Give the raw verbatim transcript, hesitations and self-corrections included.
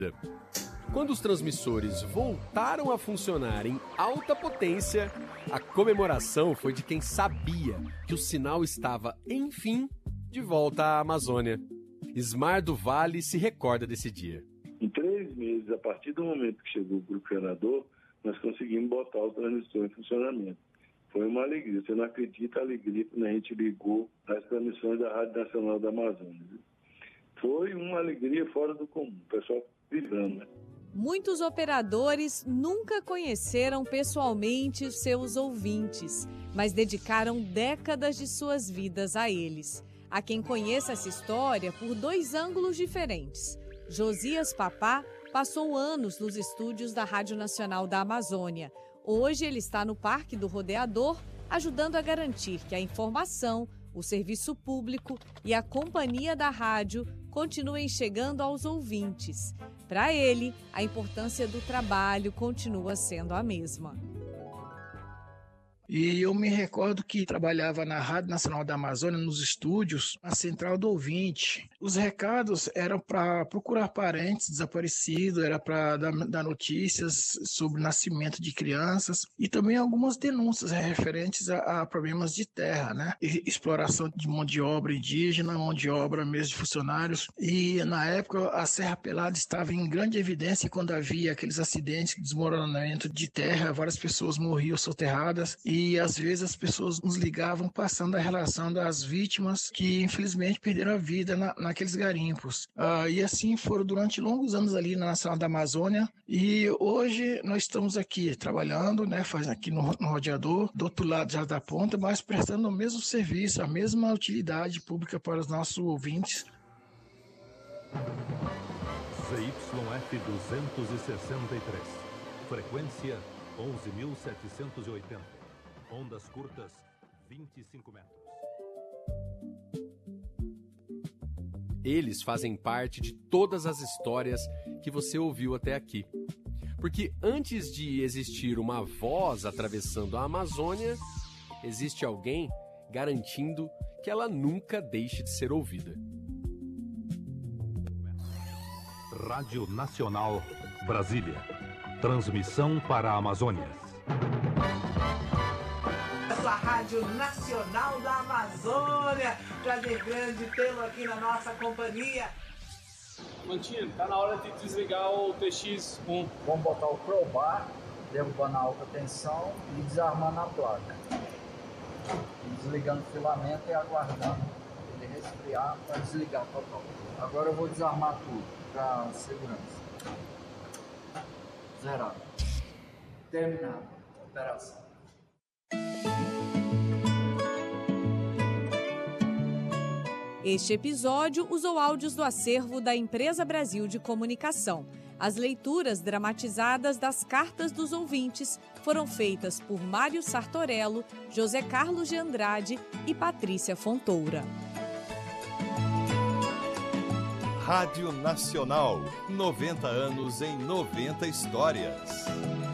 Quando os transmissores voltaram a funcionar em alta potência, a comemoração foi de quem sabia que o sinal estava, enfim, de volta à Amazônia. Ismar do Vale se recorda desse dia. Em três meses, a partir do momento que chegou o Grupo Criador, nós conseguimos botar o transmissor em funcionamento. Foi uma alegria. Você não acredita a alegria quando a gente ligou as transmissões da Rádio Nacional da Amazônia. Foi uma alegria fora do comum. O pessoal vibrando, né? Muitos operadores nunca conheceram pessoalmente seus ouvintes, mas dedicaram décadas de suas vidas a eles. Há quem conheça essa história por dois ângulos diferentes. Josias Papá passou anos nos estúdios da Rádio Nacional da Amazônia. Hoje ele está no Parque do Rodeador, ajudando a garantir que a informação, o serviço público e a companhia da rádio continuem chegando aos ouvintes. Para ele, a importância do trabalho continua sendo a mesma. E eu me recordo que trabalhava na Rádio Nacional da Amazônia, nos estúdios, na Central do Ouvinte. Os recados eram para procurar parentes desaparecidos, era para dar, dar notícias sobre o nascimento de crianças e também algumas denúncias referentes a, a problemas de terra, né? E exploração de mão de obra indígena, mão de obra mesmo de funcionários. E na época a Serra Pelada estava em grande evidência quando havia aqueles acidentes, desmoronamento de terra, várias pessoas morriam soterradas e E às vezes as pessoas nos ligavam passando a relação das vítimas que infelizmente perderam a vida na, naqueles garimpos. Ah, e assim foram durante longos anos ali na Nacional da Amazônia. E hoje nós estamos aqui trabalhando, né, faz aqui no, no Rodeador, do outro lado já da ponta, mas prestando o mesmo serviço, a mesma utilidade pública para os nossos ouvintes. C Y F duzentos e sessenta e três, frequência onze mil setecentos e oitenta. Ondas curtas, vinte e cinco metros. Eles fazem parte de todas as histórias que você ouviu até aqui. Porque antes de existir uma voz atravessando a Amazônia, existe alguém garantindo que ela nunca deixe de ser ouvida. Rádio Nacional, Brasília. Transmissão para a Amazônia. A Rádio Nacional da Amazônia. Prazer grande tê-lo aqui na nossa companhia. Mantino, tá na hora de desligar o T X um. Vamos botar o crowbar, derrubando a alta tensão e desarmando a placa. Desligando o filamento e aguardando ele resfriar para desligar total. Agora eu vou desarmar tudo para segurança. Zerado. Terminado. Operação. Este episódio usou áudios do acervo da Empresa Brasil de Comunicação. As leituras dramatizadas das cartas dos ouvintes foram feitas por Mário Sartorello, José Carlos de Andrade e Patrícia Fontoura. Rádio Nacional, noventa anos em noventa histórias.